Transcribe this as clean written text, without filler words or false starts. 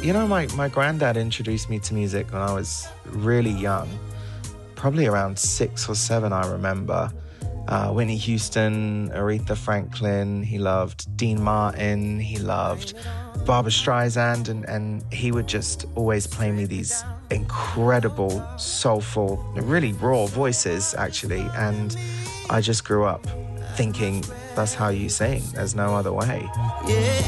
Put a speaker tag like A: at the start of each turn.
A: My granddad introduced me to music when I was really young, probably around 6 or 7, I remember. Whitney Houston, Aretha Franklin, he loved Dean Martin, he loved Barbra Streisand, and he would just always play me these incredible, soulful, really raw voices, actually, and I just grew up thinking that's how you sing, there's no other way. Yeah.